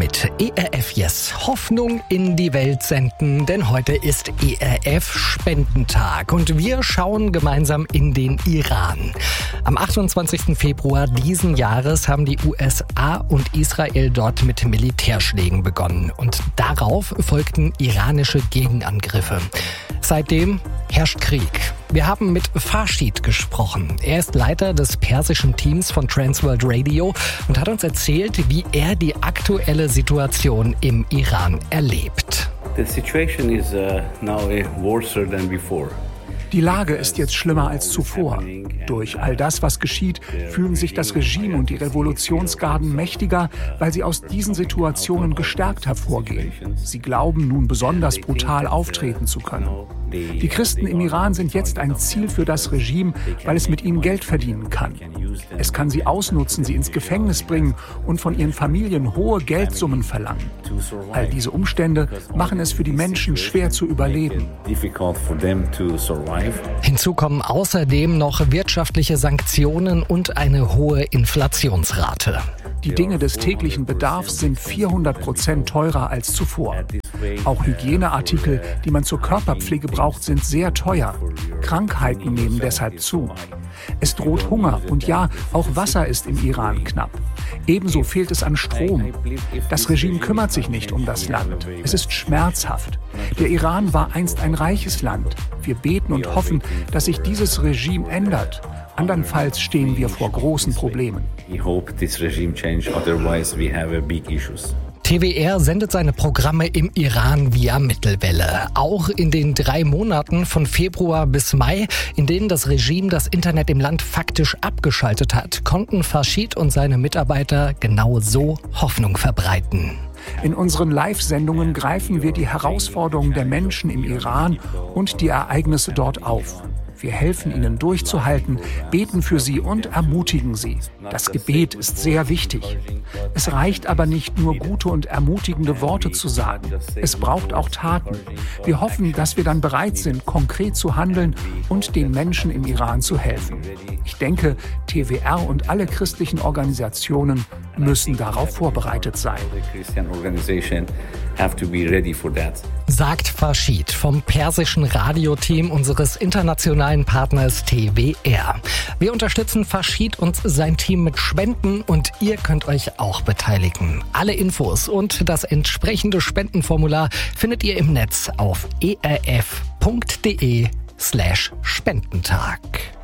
mit ERF Yes Hoffnung in die Welt senden, denn heute ist ERF Spendentag und wir schauen gemeinsam in den Iran. Am 28. Februar diesen Jahres haben die USA und Israel dort mit Militärschlägen begonnen und darauf folgten iranische Gegenangriffe. Seitdem herrscht Krieg. Wir haben mit Farshid gesprochen. Er ist Leiter des persischen Teams von Transworld Radio und hat uns erzählt, wie er die aktuelle Situation im Iran erlebt. The situation is now worse than before. Die Lage ist jetzt schlimmer als zuvor. Durch all das, was geschieht, fühlen sich das Regime und die Revolutionsgarden mächtiger, weil sie aus diesen Situationen gestärkt hervorgehen. Sie glauben, nun besonders brutal auftreten zu können. Die Christen im Iran sind jetzt ein Ziel für das Regime, weil es mit ihnen Geld verdienen kann. Es kann sie ausnutzen, sie ins Gefängnis bringen und von ihren Familien hohe Geldsummen verlangen. All diese Umstände machen es für die Menschen schwer zu überleben. Hinzu kommen außerdem noch wirtschaftliche Sanktionen und eine hohe Inflationsrate. Die Dinge des täglichen Bedarfs sind 400% teurer als zuvor. Auch Hygieneartikel, die man zur Körperpflege braucht, sind sehr teuer. Krankheiten nehmen deshalb zu. Es droht Hunger und ja, auch Wasser ist im Iran knapp. Ebenso fehlt es an Strom. Das Regime kümmert sich nicht um das Land. Es ist schmerzhaft. Der Iran war einst ein reiches Land. Wir beten und hoffen, dass sich dieses Regime ändert. Andernfalls stehen wir vor großen Problemen. TWR sendet seine Programme im Iran via Mittelwelle. Auch in den 3 Monaten von Februar bis Mai, in denen das Regime das Internet im Land faktisch abgeschaltet hat, konnten Farshid und seine Mitarbeiter genau so Hoffnung verbreiten. In unseren Live-Sendungen greifen wir die Herausforderungen der Menschen im Iran und die Ereignisse dort auf. Wir helfen ihnen durchzuhalten, beten für sie und ermutigen sie. Das Gebet ist sehr wichtig. Es reicht aber nicht nur, gute und ermutigende Worte zu sagen. Es braucht auch Taten. Wir hoffen, dass wir dann bereit sind, konkret zu handeln und den Menschen im Iran zu helfen. Ich denke, TWR und alle christlichen Organisationen müssen darauf vorbereitet sein. Sagt Farshid vom persischen Radioteam unseres internationalen Partners TWR. Wir unterstützen Farshid und sein Team mit Spenden und ihr könnt euch auch beteiligen. Alle Infos und das entsprechende Spendenformular findet ihr im Netz auf erf.de/Spendentag.